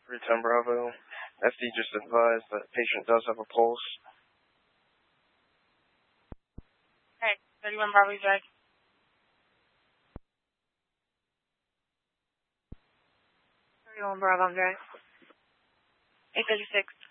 310 Bravo. FD just advised that patient does have a pulse. Okay, 31 Bravo, Jack. 31 Bravo, I'm Jack. 836.